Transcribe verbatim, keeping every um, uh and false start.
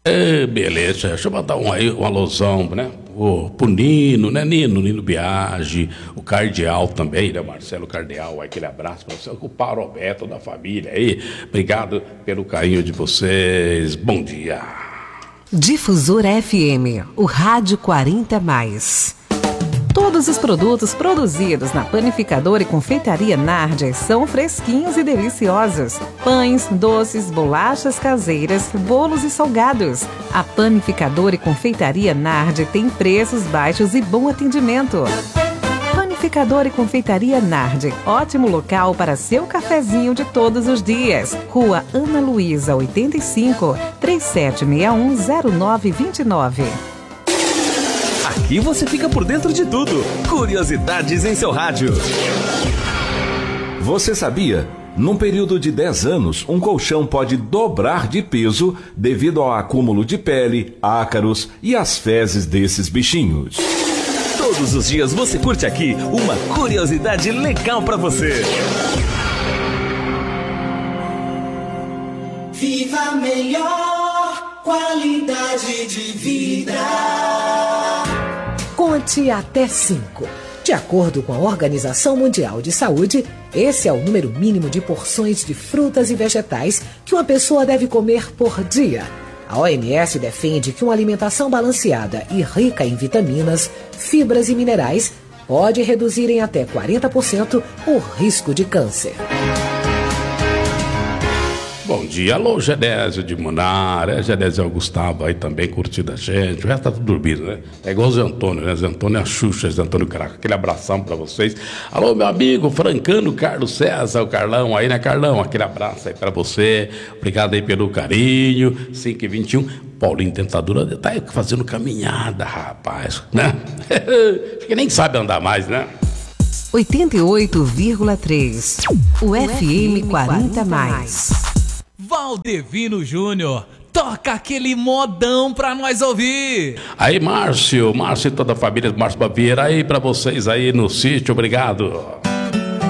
É, beleza, deixa eu mandar um, aí, uma alusão, né? O, pro Nino, né? Nino, Nino Biagi, o Cardeal também, né? Marcelo Cardeal, aquele abraço para você, o Parobeto da família aí. Obrigado pelo carinho de vocês. Bom dia. Difusora F M, o Rádio quarenta mais. Todos os produtos produzidos na Panificadora e Confeitaria Nardi são fresquinhos e deliciosos. Pães, doces, bolachas caseiras, bolos e salgados. A Panificadora e Confeitaria Nardi tem preços baixos e bom atendimento. Panificadora e Confeitaria Nardi, ótimo local para seu cafezinho de todos os dias. Rua Ana Luísa, oitenta e cinco, três sete seis um, zero nove dois nove. Aqui você fica por dentro de tudo. Curiosidades em seu rádio. Você sabia? Num período de dez anos, um colchão pode dobrar de peso devido ao acúmulo de pele, ácaros e as fezes desses bichinhos. Todos os dias você curte aqui uma curiosidade legal pra você. Viva melhor qualidade de vida. Conte até cinco. De acordo com a Organização Mundial de Saúde, esse é o número mínimo de porções de frutas e vegetais que uma pessoa deve comer por dia. A O M S defende que uma alimentação balanceada e rica em vitaminas, fibras e minerais pode reduzir em até quarenta por cento o risco de câncer. Bom dia, alô Genésio de Munar, é, Genésio é o Gustavo aí também curtindo a gente, o resto tá tudo dormindo, né? É igual o Zé Antônio, né? Zé Antônio é a Xuxa, Zé Antônio Craco, aquele abração pra vocês. Alô, meu amigo Francano Carlos César, o Carlão aí, né, Carlão? Aquele abraço aí pra você, obrigado aí pelo carinho, cinco e vinte e um. Paulinho Tentadura tá aí fazendo caminhada, rapaz, né? Acho que nem sabe andar mais, né? oitenta e oito vírgula três, o F M quarenta mais. Valdevino Júnior, toca aquele modão pra nós ouvir. Aí, Márcio, Márcio e toda a família do Márcio Baviera aí pra vocês aí no sítio, obrigado.